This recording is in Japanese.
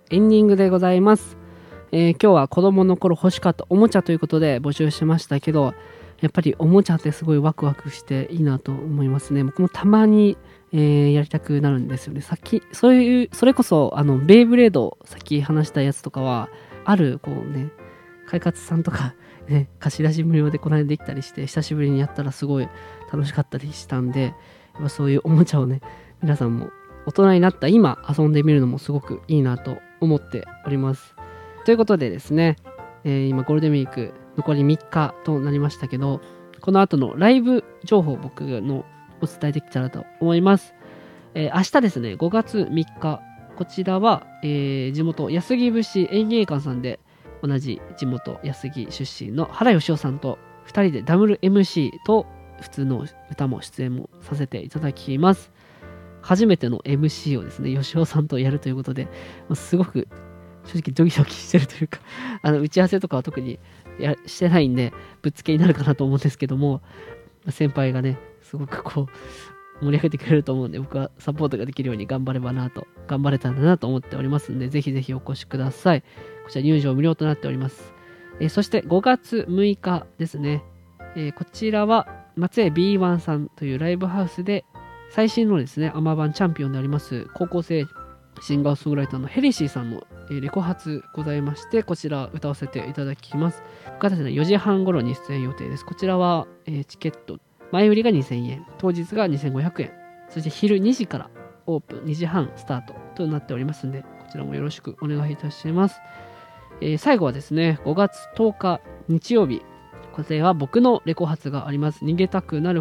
エンディングでございます。今日は子供の頃欲しかったおもちゃということで募集しましたけど、やっぱりおもちゃってすごいワクワクしていいなと思いますね。僕もたまに、やりたくなるんですよね。それこそベイブレードさっき話したやつとかはあるこうね、快活さんとかね、貸し出し無料でこの間できたりして久しぶりにやったらすごい楽しかったりしたんで、やっぱそういうおもちゃをね、皆さんも大人になった今遊んでみるのもすごくいいなと思っております。ということでですね、今ゴールデンウィーク残り3日となりましたけど、この後のライブ情報を僕のお伝えできたらと思います。明日ですね、5月3日、こちらは、地元安来節演芸館さんで同じ地元安来出身の原義雄さんと2人でダブル MC と普通の歌も出演もさせていただきます。初めての MC をですね、義雄さんとやるということで、すごく正直ドキドキしてるというか打ち合わせとかは特にしてないんで、ぶっつけになるかなと思うんですけども、先輩がね、すごくこう、盛り上げてくれると思うんで、僕はサポートができるように頑張れたらなと思っておりますので、ぜひぜひお越しください。こちら入場無料となっております。そして5月6日ですね。こちらは松江 B1 さんというライブハウスで、最新のですね、アマ版チャンピオンであります、高校生シンガーソングライターのヘリシーさんのレコ発ございまして、こちら歌わせていただきます。こちらですね、4時半頃に出演予定です。こちらは、チケット、前売りが2000円、当日が2500円、そして昼2時からオープン、2時半スタートとなっておりますので、こちらもよろしくお願いいたします。最後はですね、5月10日日曜日、こちらは僕のレコ発があります。逃げたくなる